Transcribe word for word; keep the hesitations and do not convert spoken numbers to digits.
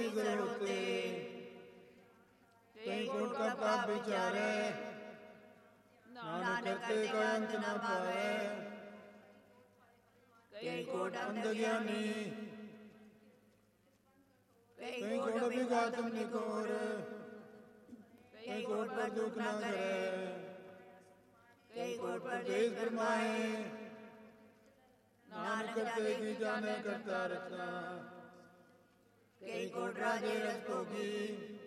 की जरूरत कई कोट का पाप विचारे नानक करते का अंत न पावे कई कोट अंध ज्ञानी कई कोट विघातम निकोर कई कोट पर दुख न करे कई कोट पर देश फरमाए नानक करते की जाने करता रचना कई कोट राजे रस भोगी